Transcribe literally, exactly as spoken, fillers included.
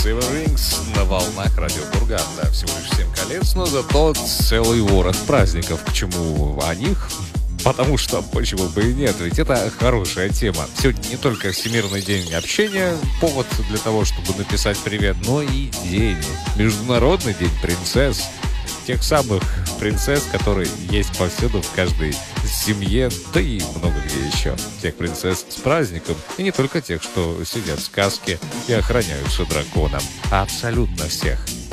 Seven Rings на волнах Радио Курган. Да, всего лишь семь колец, но зато целый ворох праздников. К чему о них? Потому что, почему бы и нет, ведь это хорошая тема. Сегодня не только Всемирный день общения, повод для того, чтобы написать привет, но и день, Международный день принцесс. Тех самых принцесс, которые есть повсюду в каждой семье, да и много где еще. Тех принцесс с праздником, и не только тех, что сидят в сказке и охраняются драконом, а абсолютно всех.